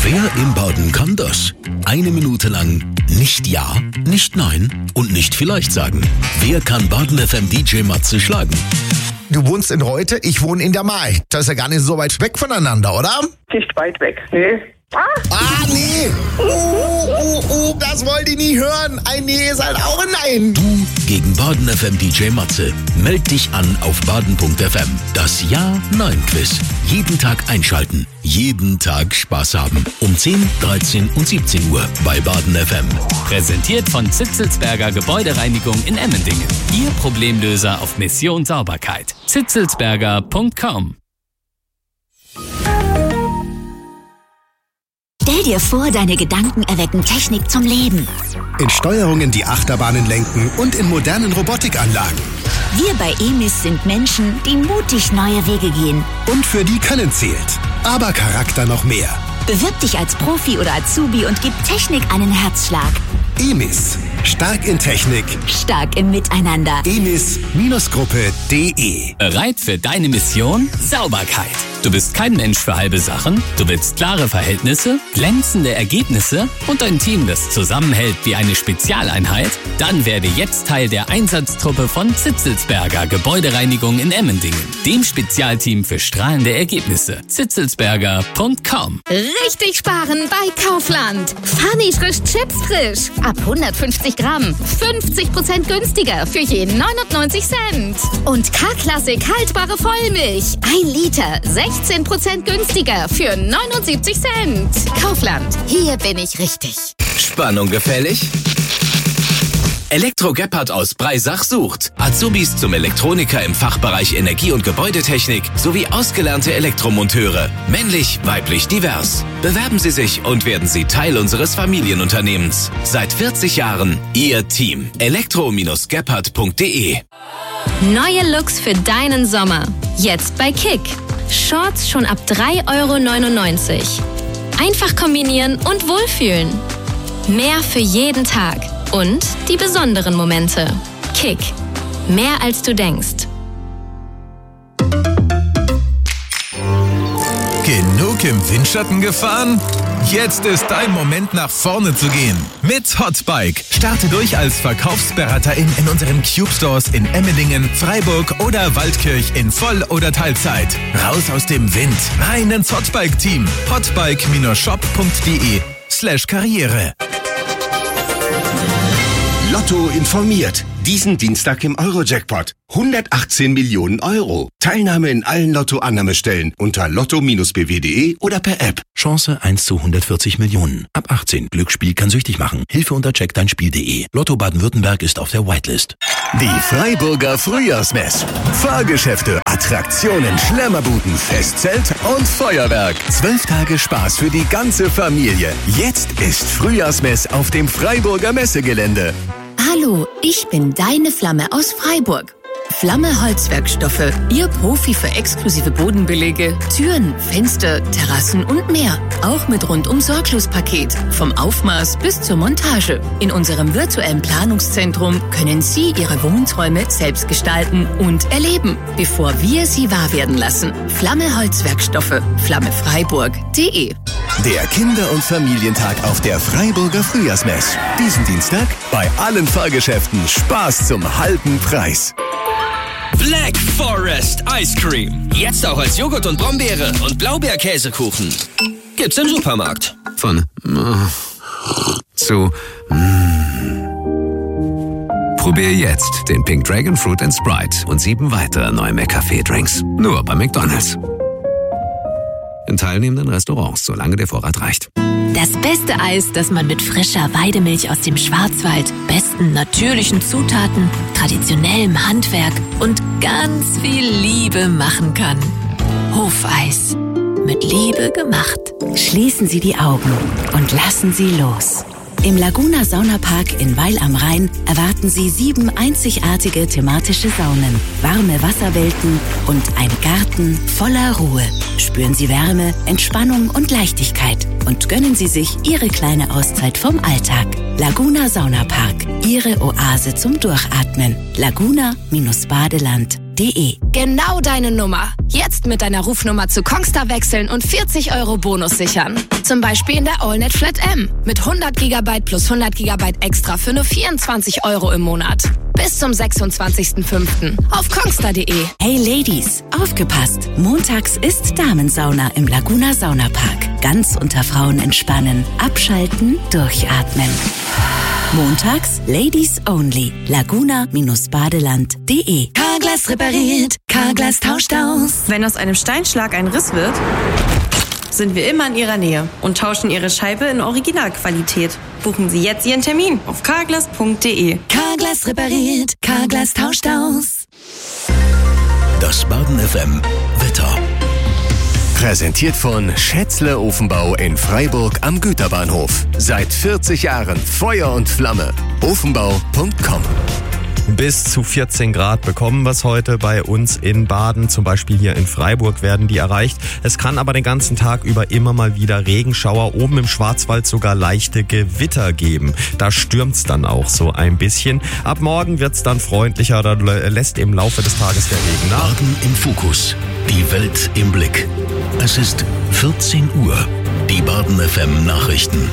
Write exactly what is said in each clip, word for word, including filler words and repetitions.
Wer im Baden kann das? Eine Minute lang nicht Ja, nicht Nein und nicht vielleicht sagen. Wer kann Baden F M D J Matze schlagen? Du wohnst in Reute, ich wohne in der Mai. Das ist ja gar nicht so weit weg voneinander, oder? Nicht weit weg, nee. Ah, ah nee. Oh, oh, oh, das wollt ihr nie hören. Ein Nee ist halt auch ein Nein. Du gegen Baden F M D J Matze. Meld dich an auf baden punkt f m. Das Ja-Nein-Quiz. Jeden Tag einschalten. Jeden Tag Spaß haben. Um zehn, dreizehn und siebzehn Uhr bei Baden F M. Präsentiert von Zitzelsberger Gebäudereinigung in Emmendingen. Ihr Problemlöser auf Mission Sauberkeit. zitzelsberger punkt com. Stell dir vor, deine Gedanken erwecken Technik zum Leben. In Steuerungen, die Achterbahnen lenken und in modernen Robotikanlagen. Wir bei E M I S sind Menschen, die mutig neue Wege gehen. Und für die Können zählt, aber Charakter noch mehr. Bewirb dich als Profi oder Azubi und gib Technik einen Herzschlag. E M I S. Stark in Technik. Stark im Miteinander. E M I S Gruppe punkt de. Bereit für deine Mission? Sauberkeit. Du bist kein Mensch für halbe Sachen. Du willst klare Verhältnisse, glänzende Ergebnisse und ein Team, das zusammenhält wie eine Spezialeinheit? Dann werde jetzt Teil der Einsatztruppe von Zitzelsberger Gebäudereinigung in Emmendingen, dem Spezialteam für strahlende Ergebnisse. zitzelsberger punkt com. Richtig sparen bei Kaufland. Funny frisch Chips frisch. Ab hundertfünfzig Gramm. fünfzig Prozent günstiger für je neunundneunzig Cent. Und K-Klassik haltbare Vollmilch. Ein Liter. sechzehn Prozent günstiger für neunundsiebzig Cent. Kaufland. Hier bin ich richtig. Spannung gefällig? Elektro Gebhardt aus Breisach sucht Azubis zum Elektroniker im Fachbereich Energie- und Gebäudetechnik sowie ausgelernte Elektromonteure. Männlich, weiblich, divers. Bewerben Sie sich und werden Sie Teil unseres Familienunternehmens. Seit vierzig Jahren Ihr Team. elektro gebhardt punkt de. Neue Looks für deinen Sommer. Jetzt bei Kick. Shorts schon ab drei Euro neunundneunzig. Einfach kombinieren und wohlfühlen. Mehr für jeden Tag. Und die besonderen Momente. Kick. Mehr als du denkst. Genug im Windschatten gefahren? Jetzt ist dein Moment, nach vorne zu gehen. Mit Hotbike. Starte durch als Verkaufsberaterin in unseren Cube Stores in Emmendingen, Freiburg oder Waldkirch in Voll- oder Teilzeit. Raus aus dem Wind. Rein ins Hotbike-Team. hotbike shop punkt de slash Karriere. Lotto informiert. Diesen Dienstag im Euro-Jackpot. hundertachtzehn Millionen Euro. Teilnahme in allen Lotto-Annahmestellen unter lotto bindestrich b w punkt de oder per App. Chance eins zu hundertvierzig Millionen. Ab achtzehn. Glücksspiel kann süchtig machen. Hilfe unter check dein spiel punkt de. Lotto Baden-Württemberg ist auf der Whitelist. Die Freiburger Frühjahrsmess. Fahrgeschäfte, Attraktionen, Schlemmerbuden, Festzelt und Feuerwerk. Zwölf Tage Spaß für die ganze Familie. Jetzt ist Frühjahrsmess auf dem Freiburger Messegelände. Hallo, ich bin deine Flamme aus Freiburg. Flamme Holzwerkstoffe, Ihr Profi für exklusive Bodenbelege, Türen, Fenster, Terrassen und mehr. Auch mit Rundum-Sorglos-Paket, vom Aufmaß bis zur Montage. In unserem virtuellen Planungszentrum können Sie Ihre Wohnträume selbst gestalten und erleben, bevor wir sie wahr werden lassen. Flamme Holzwerkstoffe, flammefreiburg punkt de. Der Kinder- und Familientag auf der Freiburger Frühjahrsmess. Diesen Dienstag bei allen Fahrgeschäften Spaß zum halben Preis. Black Forest Ice Cream. Jetzt auch als Joghurt und Brombeere und Blaubeerkäsekuchen. Gibt's im Supermarkt. Von äh, zu mm. Probier jetzt den Pink Dragon Fruit and Sprite und sieben weitere neue McCafé-Drinks. Nur bei McDonald's. In teilnehmenden Restaurants, solange der Vorrat reicht. Das beste Eis, das man mit frischer Weidemilch aus dem Schwarzwald, besten natürlichen Zutaten, traditionellem Handwerk und ganz viel Liebe machen kann. Hofeis. Mit Liebe gemacht. Schließen Sie die Augen und lassen Sie los. Im Laguna Saunapark in Weil am Rhein erwarten Sie sieben einzigartige thematische Saunen, warme Wasserwelten und ein Garten voller Ruhe. Spüren Sie Wärme, Entspannung und Leichtigkeit und gönnen Sie sich Ihre kleine Auszeit vom Alltag. Laguna Saunapark, Ihre Oase zum Durchatmen. laguna Bindestrich badeland punkt de. Genau deine Nummer. Jetzt mit deiner Rufnummer zu Kongstar wechseln und vierzig Euro Bonus sichern. Zum Beispiel in der AllNet Flat M mit hundert Gigabyte plus hundert Gigabyte extra für nur vierundzwanzig Euro im Monat. Bis zum sechsundzwanzigsten fünften auf kongstar punkt de. Hey Ladies, aufgepasst! Montags ist Damensauna im Laguna Saunapark. Ganz unter Frauen entspannen, abschalten, durchatmen. Montags Ladies Only. Laguna-badeland punkt de. Carglass repariert, Carglass tauscht aus. Wenn aus einem Steinschlag ein Riss wird, sind wir immer in Ihrer Nähe und tauschen Ihre Scheibe in Originalqualität. Buchen Sie jetzt Ihren Termin auf carglass punkt de. Carglass repariert, Carglass tauscht aus. Das Baden F M Wetter. Präsentiert von Schätzle Ofenbau in Freiburg am Güterbahnhof. Seit vierzig Jahren Feuer und Flamme. ofenbau punkt com. Bis zu vierzehn Grad bekommen wir es heute bei uns in Baden, zum Beispiel hier in Freiburg werden die erreicht. Es kann aber den ganzen Tag über immer mal wieder Regenschauer, oben im Schwarzwald sogar leichte Gewitter geben. Da stürmt's dann auch so ein bisschen. Ab morgen wird's dann freundlicher, da lässt im Laufe des Tages der Regen nach. Baden im Fokus, die Welt im Blick. Es ist vierzehn Uhr. Die Baden F M Nachrichten.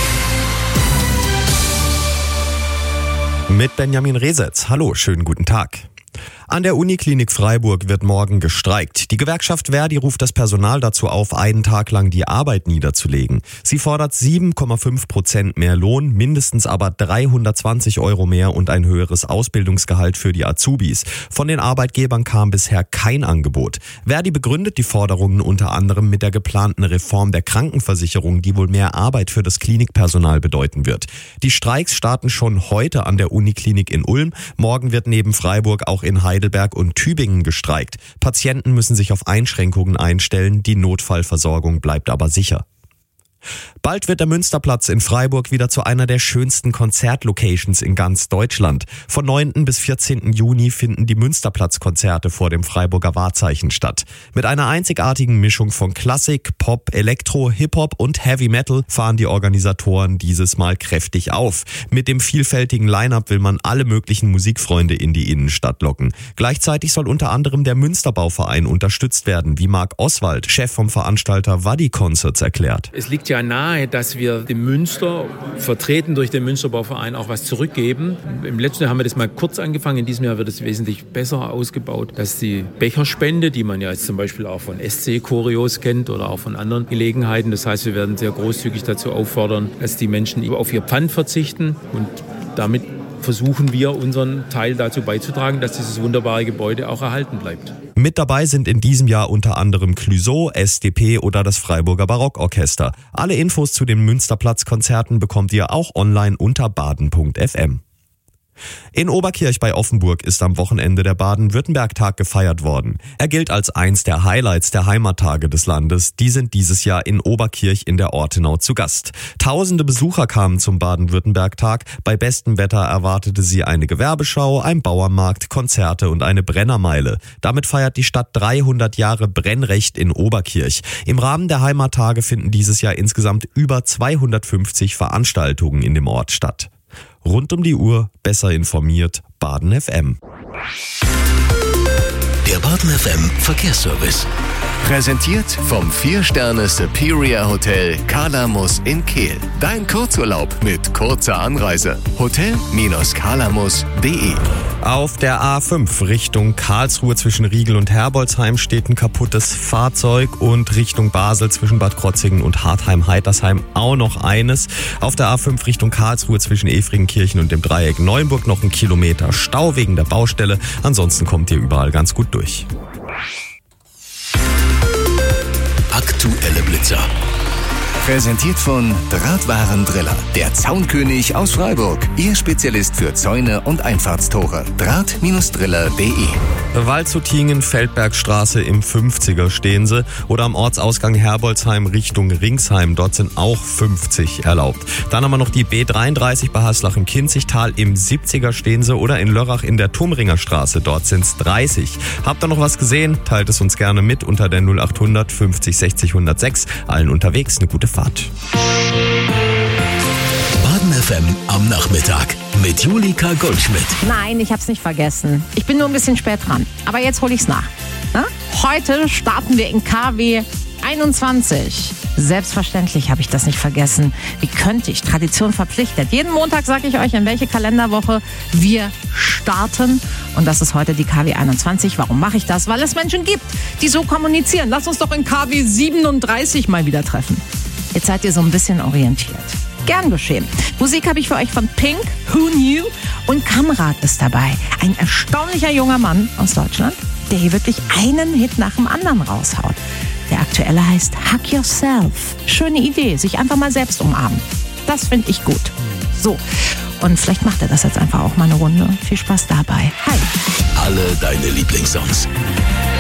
Mit Benjamin Resetz. Hallo, schönen guten Tag. An der Uniklinik Freiburg wird morgen gestreikt. Die Gewerkschaft Verdi ruft das Personal dazu auf, einen Tag lang die Arbeit niederzulegen. Sie fordert sieben Komma fünf Prozent mehr Lohn, mindestens aber dreihundertzwanzig Euro mehr und ein höheres Ausbildungsgehalt für die Azubis. Von den Arbeitgebern kam bisher kein Angebot. Verdi begründet die Forderungen unter anderem mit der geplanten Reform der Krankenversicherung, die wohl mehr Arbeit für das Klinikpersonal bedeuten wird. Die Streiks starten schon heute an der Uniklinik in Ulm. Morgen wird neben Freiburg auch in Heidelberg und Tübingen gestreikt. Patienten müssen sich auf Einschränkungen einstellen, die Notfallversorgung bleibt aber sicher. Bald wird der Münsterplatz in Freiburg wieder zu einer der schönsten Konzertlocations in ganz Deutschland. Von neunten bis vierzehnten Juni finden die Münsterplatz-Konzerte vor dem Freiburger Wahrzeichen statt. Mit einer einzigartigen Mischung von Klassik, Pop, Elektro, Hip-Hop und Heavy Metal fahren die Organisatoren dieses Mal kräftig auf. Mit dem vielfältigen Line-Up will man alle möglichen Musikfreunde in die Innenstadt locken. Gleichzeitig soll unter anderem der Münsterbauverein unterstützt werden, wie Marc Oswald, Chef vom Veranstalter Waddy Concerts, erklärt. Es liegt ja nahe, dass wir dem Münster, vertreten durch den Münsterbauverein, auch was zurückgeben. Im letzten Jahr haben wir das mal kurz angefangen, in diesem Jahr wird es wesentlich besser ausgebaut, dass die Becherspende, die man ja jetzt zum Beispiel auch von S C Choreos kennt oder auch von anderen Gelegenheiten, das heißt, wir werden sehr großzügig dazu auffordern, dass die Menschen auf ihr Pfand verzichten und damit versuchen wir, unseren Teil dazu beizutragen, dass dieses wunderbare Gebäude auch erhalten bleibt. Mit dabei sind in diesem Jahr unter anderem Clouseau, S D P oder das Freiburger Barockorchester. Alle Infos zu den Münsterplatz-Konzerten bekommt ihr auch online unter baden punkt f m. In Oberkirch bei Offenburg ist am Wochenende der Baden-Württemberg-Tag gefeiert worden. Er gilt als eins der Highlights der Heimattage des Landes. Die sind dieses Jahr in Oberkirch in der Ortenau zu Gast. Tausende Besucher kamen zum Baden-Württemberg-Tag. Bei bestem Wetter erwartete sie eine Gewerbeschau, ein Bauernmarkt, Konzerte und eine Brennermeile. Damit feiert die Stadt dreihundert Jahre Brennrecht in Oberkirch. Im Rahmen der Heimattage finden dieses Jahr insgesamt über zweihundertfünfzig Veranstaltungen in dem Ort statt. Rund um die Uhr, besser informiert, Baden F M. Der Baden F M Verkehrsservice. Präsentiert vom vier Sterne Superior Hotel Kalamus in Kehl. Dein Kurzurlaub mit kurzer Anreise. hotel Bindestrich kalamus punkt de. Auf der A fünf Richtung Karlsruhe zwischen Riegel und Herbolzheim steht ein kaputtes Fahrzeug und Richtung Basel zwischen Bad Krozingen und Hartheim-Heitersheim auch noch eines. Auf der A fünf Richtung Karlsruhe zwischen Efringenkirchen und dem Dreieck Neuenburg noch ein Kilometer Stau wegen der Baustelle. Ansonsten kommt ihr überall ganz gut durch. Aktuelle Blitzer. Präsentiert von Drahtwarendriller, der Zaunkönig aus Freiburg. Ihr Spezialist für Zäune und Einfahrtstore. Draht Driller punkt de. Waldshutingen, Feldbergstraße im fünfziger stehen sie. Oder am Ortsausgang Herbolzheim Richtung Ringsheim. Dort sind auch fünfzig erlaubt. Dann haben wir noch die B dreiunddreißig bei Haslach im Kinzigtal. Im siebziger stehen sie. Oder in Lörrach in der Turmringer Straße. Dort sind es dreißig. Habt ihr noch was gesehen? Teilt es uns gerne mit unter der null achthundert fünfzig sechzig hundertsechs. Allen unterwegs eine gute Fahrt. Baden F F M am Nachmittag mit Julika Goldschmidt. Nein, ich hab's nicht vergessen. Ich bin nur ein bisschen spät dran. Aber jetzt hol ich's nach. Na? Heute starten wir in K W einundzwanzig. Selbstverständlich habe ich das nicht vergessen. Wie könnte ich? Tradition verpflichtet. Jeden Montag sage ich euch, in welche Kalenderwoche wir starten. Und das ist heute die K W einundzwanzig. Warum mache ich das? Weil es Menschen gibt, die so kommunizieren. Lass uns doch in K W siebenunddreißig mal wieder treffen. Jetzt seid ihr so ein bisschen orientiert. Gern geschehen. Musik habe ich für euch von Pink, Who Knew? Und Kamrat ist dabei. Ein erstaunlicher junger Mann aus Deutschland, der hier wirklich einen Hit nach dem anderen raushaut. Der aktuelle heißt Hug Yourself. Schöne Idee, sich einfach mal selbst umarmen. Das finde ich gut. So, und vielleicht macht er das jetzt einfach auch mal eine Runde. Viel Spaß dabei. Hi. Alle deine Lieblingssongs.